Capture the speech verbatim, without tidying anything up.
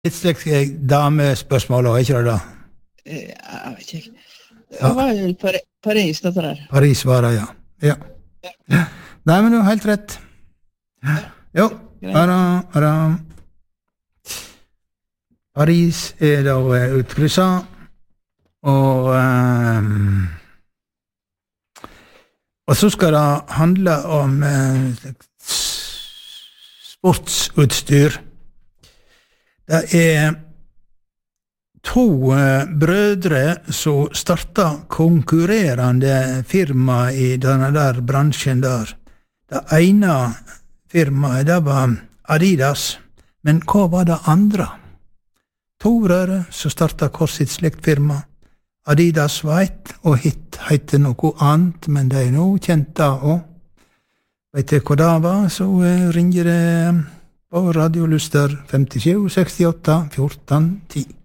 Litt slik damespørsmål også, ikke det da? Jeg vet ikke. Det var jo Par- Paris, dette der. Paris var det, ja. Ja. Ja. Nei, men du har helt rett. Jo, ara, ara. Paris er da utkryssa, og um, og så skal det handle om uh, sportsutstyr. Det er to uh, brødre som starta konkurrerende firma i denne der bransjen der. Det ene firmaet, det var Adidas, men hva var det andre? To brødre som starta hver sitt slikt firma. Adidas var ett, og Hit heter noe annet, men det er nå kjent da også. Vet du hva det var, så uh, ringer det på Radio Luster femtisju sekstiåtte fjorten ti.